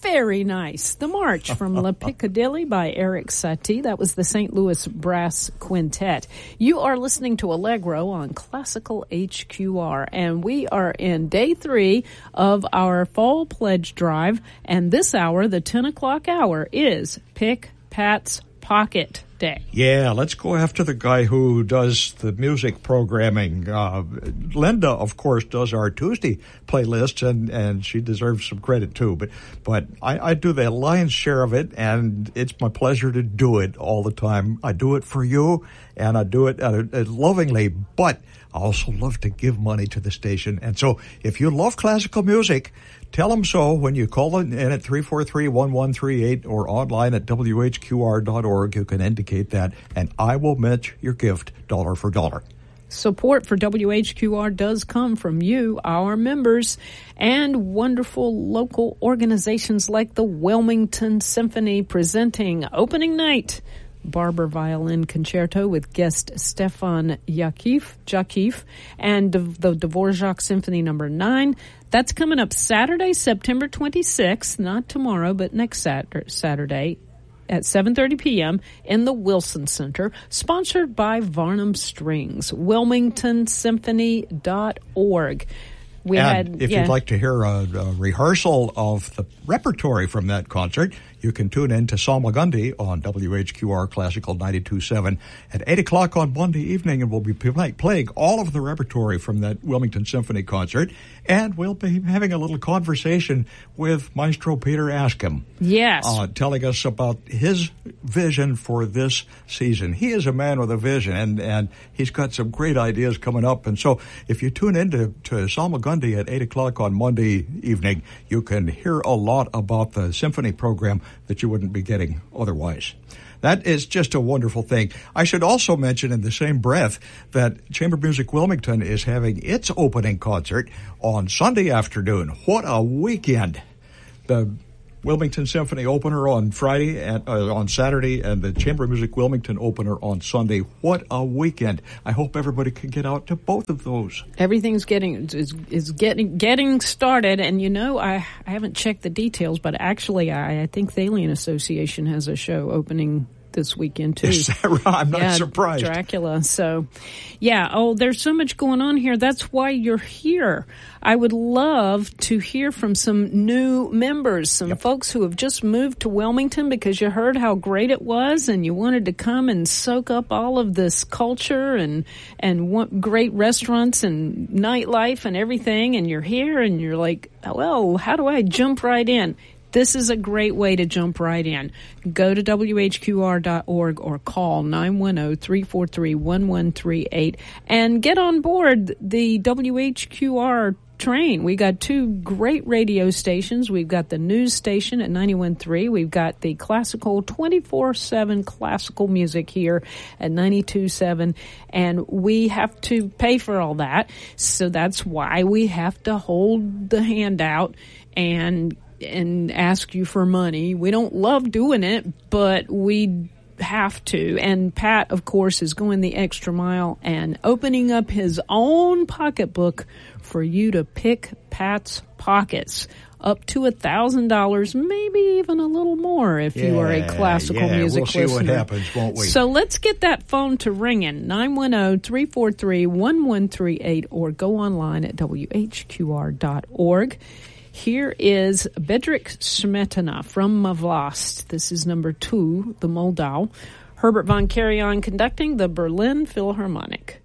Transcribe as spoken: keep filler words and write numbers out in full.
Very nice. The March from La Piccadilly by Eric Satie. That was the Saint Louis Brass Quintet. You are listening to Allegro on Classical H Q R, and we are in day three of our Fall Pledge Drive, and this hour, the ten o'clock hour, is Pick Pat's Pocket Day. Yeah, let's go after the guy who does the music programming. Uh, Linda, of course, does our Tuesday playlists, and, and she deserves some credit too. But but I, I do the lion's share of it, and it's my pleasure to do it all the time. I do it for you, and I do it uh, lovingly, but I also love to give money to the station. And so if you love classical music, tell them so when you call in at three four three, one one three eight or online at W H Q R dot org. You can indicate that, and I will match your gift dollar for dollar. Support for W H Q R does come from you, our members, and wonderful local organizations like the Wilmington Symphony presenting opening night Barber Violin Concerto with guest Stefan Yakif, Jakif, and the Dvorak Symphony Number nine. That's coming up Saturday, September twenty-sixth, not tomorrow, but next Saturday at seven thirty p.m. in the Wilson Center, sponsored by Varnum Strings, wilmington symphony dot org. We and had, if yeah. you'd like to hear a, a rehearsal of the repertory from that concert, you can tune in to Salmagundi on W H Q R Classical ninety-two point seven at eight o'clock on Monday evening, and we'll be play, playing all of the repertory from that Wilmington Symphony concert, and we'll be having a little conversation with Maestro Peter Askham. Yes. Uh, telling us about his vision for this season. He is a man with a vision, and, and he's got some great ideas coming up. And so if you tune in to, to Salmagundi at eight o'clock on Monday evening, you can hear a lot about the symphony program that you wouldn't be getting otherwise. That is just a wonderful thing. I should also mention in the same breath that Chamber Music Wilmington is having its opening concert on Sunday afternoon. What a weekend! The Wilmington Symphony opener on Friday and uh, on Saturday, and the Chamber Music Wilmington opener on Sunday. What a weekend! I hope everybody can get out to both of those. Everything's getting is is getting getting started, and you know I I haven't checked the details, but actually I, I think the Alien Association has a show opening this weekend too. Is that right? I'm not yeah, surprised. Dracula. So, yeah. Oh, there's so much going on here. That's why you're here. I would love to hear from some new members, some yep. folks who have just moved to Wilmington because you heard how great it was and you wanted to come and soak up all of this culture and and want great restaurants and nightlife and everything. And you're here and you're like, well, how do I jump right in? This is a great way to jump right in. Go to W H Q R dot org or call nine one zero, three four three, one one three eight and get on board the W H Q R train. We got two great radio stations. We've got the news station at ninety-one point three. We've got the classical twenty-four seven classical music here at ninety-two point seven. And we have to pay for all that. So that's why we have to hold the hand out and and ask you for money. We don't love doing it, but we have to. And Pat, of course, is going the extra mile and opening up his own pocketbook for you to pick Pat's pockets. Up to a thousand dollars, maybe even a little more if yeah, you are a classical yeah, music we'll see listener. what happens, won't we? So let's get that phone to ringing, nine one zero, three four three, one one three eight, or go online at W H Q R dot org. Here is Bedřich Smetana from Mavlast. This is number two, the Moldau. Herbert von Karajan conducting the Berlin Philharmonic.